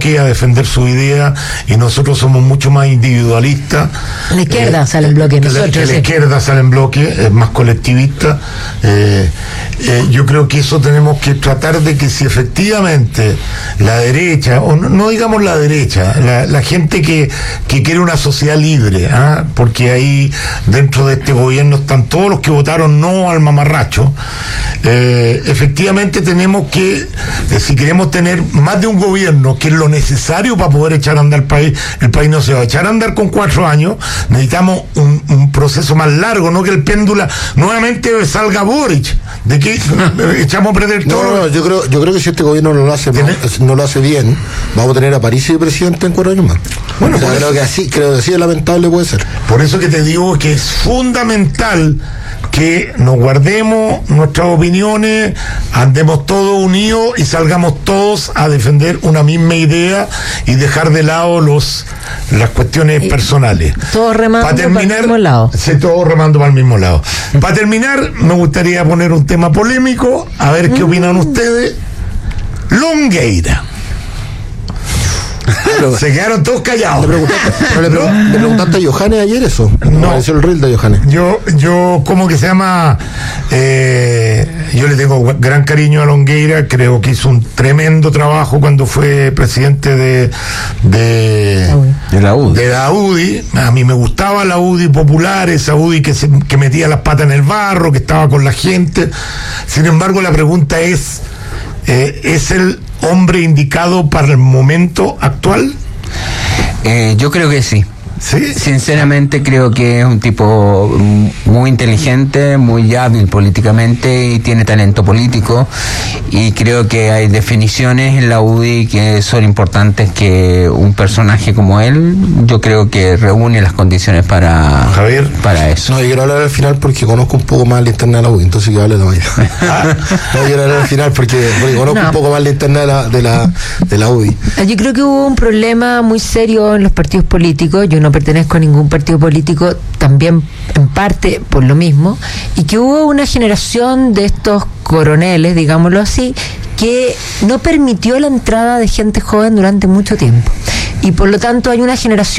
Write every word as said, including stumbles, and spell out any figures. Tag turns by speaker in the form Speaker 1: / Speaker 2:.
Speaker 1: bloque a defender su idea, y nosotros somos mucho más individualistas.
Speaker 2: La izquierda eh, sale en bloque, nosotros.
Speaker 1: Que la, que
Speaker 2: sí.
Speaker 1: la izquierda sale en bloque, es más colectivista. Eh, eh, yo creo que eso tenemos que tratar de que si efectivamente la derecha, o no, no digamos la derecha, la, la gente que, que quiere una sociedad libre, ¿ah? Porque ahí dentro de este gobierno están todos los que votaron no al mamarracho. Eh, efectivamente tenemos que, eh, si queremos tener más de un gobierno, que es lo necesario para poder echar a andar el país, el país no se va a echar a andar con cuatro años, necesitamos un, un proceso más largo, no que el péndulo nuevamente salga Boric, de que echamos a perder todo.
Speaker 3: No, no, no, yo creo, yo creo que si este gobierno no lo hace mal, no lo hace bien, vamos a tener a París de presidente en cuatro años más. Bueno, o sea, creo que así, creo que así de lamentable puede ser.
Speaker 1: Por eso que te digo que es fundamental que nos guardemos nuestras opiniones, andemos todos unidos y salgamos todos a defender una misma idea y dejar de lado los las cuestiones eh, personales.
Speaker 2: Todos remando para, terminar, para el mismo lado.
Speaker 1: Sí, todos remando para el mismo lado. Para terminar, me gustaría poner un tema polémico, a ver qué mm. opinan ustedes. Longueira. Pero, se quedaron todos callados.
Speaker 3: ¿Le preguntaste, le preguntaste, ¿le preguntaste a Johannes ayer eso?
Speaker 1: No.
Speaker 3: Apareció el reel de Johannes.
Speaker 1: Yo, yo, ¿cómo que se llama? Eh, yo le tengo gran cariño a Longueira, creo que hizo un tremendo trabajo cuando fue presidente de de,
Speaker 4: de la U D I.
Speaker 1: De la U D I. A mí me gustaba la U D I popular, esa U D I que, se, que metía las patas en el barro, que estaba con la gente. Sin embargo, la pregunta es, eh, ¿es el hombre indicado para el momento actual?
Speaker 4: Eh, yo creo que sí.
Speaker 1: ¿Sí?
Speaker 4: Sinceramente creo que es un tipo muy inteligente, muy hábil políticamente y tiene talento político, y creo que hay definiciones en la U D I que son importantes, que un personaje como él yo creo que reúne las condiciones para,
Speaker 1: Javier,
Speaker 4: para eso.
Speaker 3: No, yo quiero hablar al final porque conozco un poco más la interna de la U D I, entonces que hable de vaya. No, quiero hablar al final porque, porque conozco no. un poco más la interna de la, de la, de la U D I.
Speaker 2: Yo creo que hubo un problema muy serio en los partidos políticos. Yo no pertenezco a ningún partido político, también en parte por lo mismo, y que hubo una generación de estos coroneles, digámoslo así, que no permitió la entrada de gente joven durante mucho tiempo, y por lo tanto hay una generación